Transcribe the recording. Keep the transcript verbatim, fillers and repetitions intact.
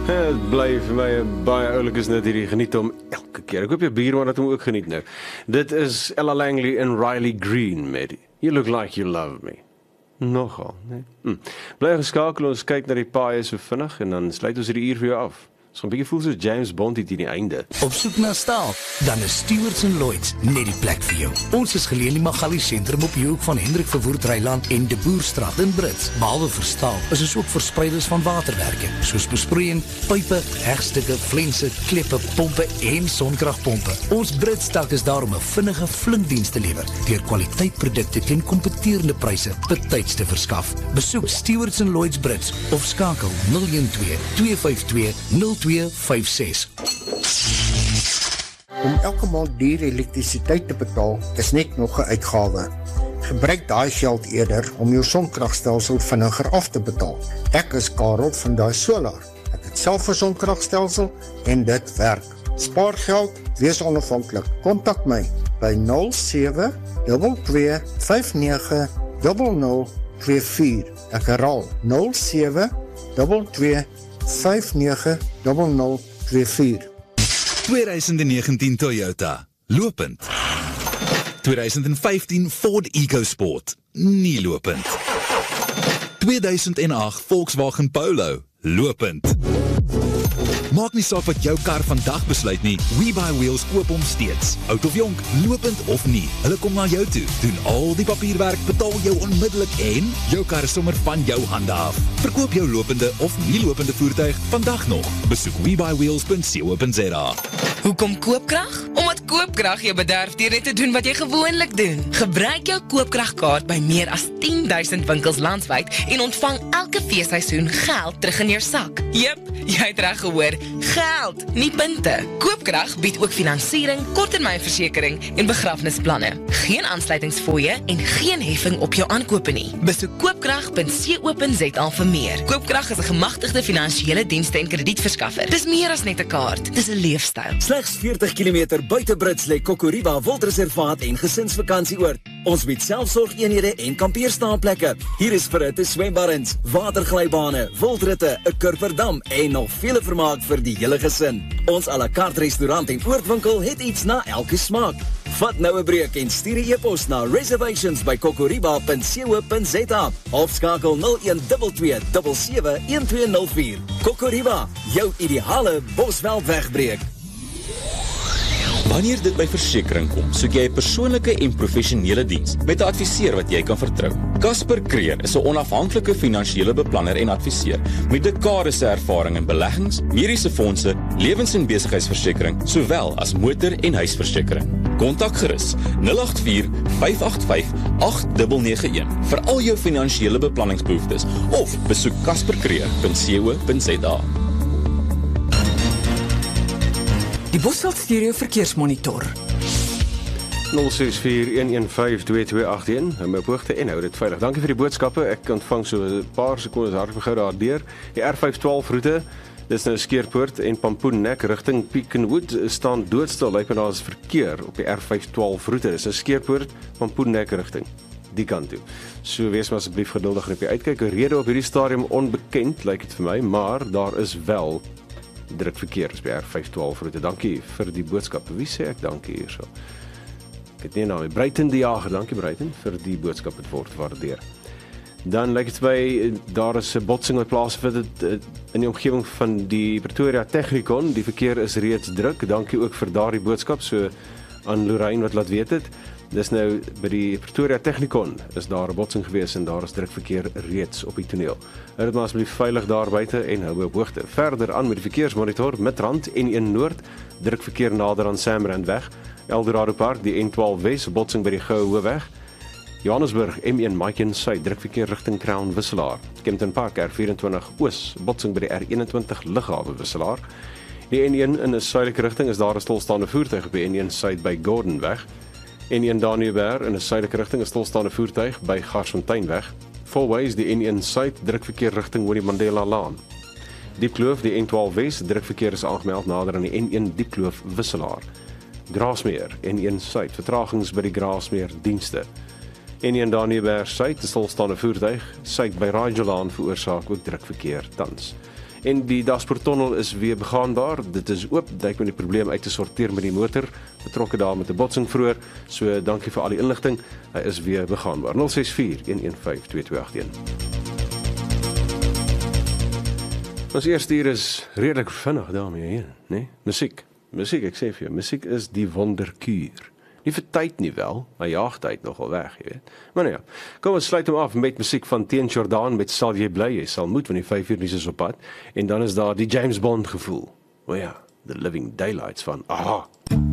Het bly vir my 'n baie oulike snit hierdie, geniet hom elke keer. Ek hoop jou buurman dat hom ook geniet nou. Dit is Ella Langley en Riley Green met You Look Like You Love Me. Nogal, nee. Hm. Bly geskakel, ons kyk na die paaie so vinnig en dan sluit ons hierdie uur vir jou af. So 'n bietjie voel soos James Bond hier teen die einde. Op soek na staal, dan is Stewards and Lloyds net die plek vir jou. Ons is geleë in die Magali sentrum op die hoek van Hendrik Verwoerd Reiland en De Boerstraat in Brits. Behalwe vir staal, is ons ook verspreiders van waterwerke, soos besproeiing, pype, hegstukke, flense, kleppe, pompe en sonkragpompe. Ons Brits tak is daar om 'n vinnige flinkdiens te lewer, deur kwaliteitprodukte teen kompeterende pryse betyds te verskaf. Besoek Stewards and Lloyds Brits of skakel nul een twee, twee vyf twee, nul twee vyf ses. Om elke maand duur elektrisiteit te betaal, is net nog 'n uitgawe. Gebruik daai geld eerder om jou sonkragstelsel vinniger af te betaal. Ek is Karel van Daai Solar. Ek het self 'n sonkragstelsel en dit werk. Spaar geld, wees onafhanklik. Kontak my by nul sewe twee twee vyf nege nul nul twee vier. Ek herhaal nul sewe twee twee vyf nege nul nul twee vier. twintig negentien Toyota, lopend. twintig vyftien Ford EcoSport, nie lopend. tweeduisend agt Volkswagen Polo, lopend. Maak nie saak wat jou kar vandag besluit nie, WeBuyWheels koop hom steeds. Oud of jonk, lopend of nie, hulle kom na jou toe, doen al die papierwerk, betaal jou onmiddellik en jou kar is sommer van jou hande af. Verkoop jou lopende of nie lopende voertuig vandag nog. Besoek we buy wheels punt co punt za. Hoekom koopkrag? Omdat koopkrag jou bederf deur net te doen wat jy gewoonlik doen. Gebruik jou koopkragkaart by meer as tien duisend winkels landwyd en ontvang elke feesseisoen geld terug in jou sak. Jep, jy het reg gehoor, geld, nie punte. Koopkrag bied ook finansiering, korttermynversekering en begrafnisplanne. Geen aansluitingsfooie en geen heffing op jou aankope nie. Besoek koopkrag punt co punt za vir meer. Koopkrag is 'n gemagtigde finansiële dienste en kredietverskaffer. Dis meer as net 'n kaart, dis 'n leefstyl. Slegs veertig kilometer buite Brits lê Kokoriba Wildreservaat en gesinsvakantieoord. Ons bied selfsorgeenhede en kampeerstaanplekke. Hier is verhitte swembaddens, waterglybane, wildritte, 'n kurverdam en nog vele vermaak vir die hele gesin. Ons à la carte restaurant en oordwinkel het iets na elke smaak. Vat nou 'n breek en stuur 'n e-pos na reservations by kokoriba punt co punt za of skakel nul een twee twee sewe sewe een twee nul vier. Kokoriba, jou ideale Bosveld wegbreek. Wanneer dit by versekering kom, soek jy 'n persoonlike en professionele diens met 'n adviseur wat jy kan vertrou. Casper Creer is 'n onafhanklike finansiële beplanner en adviseur met dekades se ervaring in beleggings, mediese fondse, lewens- en besigheidsversekering, sowel as motor- en huisversekering. Kontak gerus nul agt vier vyf agt vyf agt nege nege een vir al jou finansiële beplanningsbehoeftes of besoek casper creer punt co punt za. Die Bosveld Stereo Verkeersmonitor. nul ses vier een een vyf twee twee agt een, hou my op hoogte en hou dit veilig. Dankie vir die boodskappe, ek ontvang so 'n paar sekondes hard gehou daardeur. Die R vyf twaalf roete, dis nou Skeerpoort en Pampoennek rigting Peakenwood staan doodstil, lyk my daar is verkeer op die R vyf twaalf roete, dis nou Skeerpoort, Pampoennek rigting die kant toe. So wees maar asseblief geduldig en op die uitkyk. 'n Rede op hierdie stadium onbekend, lyk dit vir my, maar daar is wel druk verkeer op die R vyf twaalf roete. Dankie vir die boodskap. Wie sê ek dankie hierso? Ek het nie naam, Bruiten die Jager, dankie Bruiten vir die boodskap, het word waardeer. Dan lyk dit by, daar is 'n botsing wat plaasvind in die omgewing van die Pretoria Technikon. Die verkeer is reeds druk. Dankie ook vir daardie boodskap, so aan Lorraine wat laat weet het. Dis nou by die Pretoria Technikon is daar 'n botsing gewees en daar is druk verkeer reeds op die toneel. Hou dit maar asseblief veilig daar buite en hou op hoogte. Verder aan met die verkeersmonitor, Midrand N een Noord, druk verkeer nader aan Samrand weg. Eldorado Park, die N twaalf Wes, botsing by die Goue Hoofweg. Johannesburg M een Maiken Suid, druk verkeer rigting Crown Wisselaar. Kempton Park R vyf Oos, botsing by die R eenentwintig Lughawe Wisselaar. Die N een in 'n suidelike rigting is daar 'n stilstaande voertuig op die N een Suid by Gordonweg. N een Daniëberg in 'n suidelike rigting is stilstaande voertuig by Garsfonteinweg. Fourways die N een Suid, druk verkeer rigting Winnie Mandela Laan. Diepkloof die N twaalf Wes, druk verkeer is aangemeld nader aan die N een Diepkloof Wisselaar. Grasmeer N een Suid, vertragings by die Grasmeer dienste. N een Daniëberg Suid, 'n stilstaande voertuig, Suid by Rajolaan veroorsaak ook druk verkeer tans. En die Daspoorttunnel is weer begaanbaar. Dit is oop, duik met die probleem uit te sorteer met die motor. Betrokke daar met 'n botsing vroeër. So dankie vir al die inligting. Hy is weer begaanbaar. nul ses vier, een een vyf, twee twee agt een. Ons eerste hier is redelik vinnig daarmee heen, né? Musiek. Musiek, ek sê vir jou, musiek is die wonderkuur. Nie vir tyd nie wel, maar jaag tyd nogal weg, jy weet. Maar nou ja, kom ons sluit hom af met musiek van Teen Jordan met Sal jy bly, jy sal moet, want die vyf uur nuus is op pad. En dan is daar die James Bond gevoel. O ja, The Living Daylights van Aha.